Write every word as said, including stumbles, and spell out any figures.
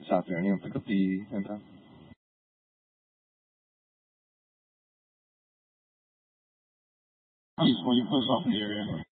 South there. Anyone pick up the impact? Please, will you close off the area?